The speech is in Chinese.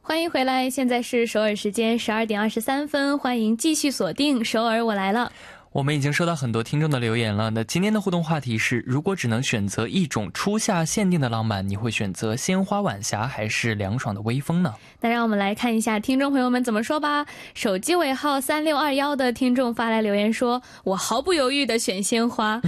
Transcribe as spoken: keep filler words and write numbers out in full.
欢迎回来，现在是首尔时间十二点二十三分，欢迎继续锁定首尔我来了。 我们已经收到很多听众的留言了，那今天的互动话题是，如果只能选择一种初夏限定的浪漫，你会选择鲜花晚霞还是凉爽的微风呢？ 那让我们来看一下听众朋友们怎么说吧。手机尾号三六二一的听众发来留言说，我毫不犹豫的选鲜花。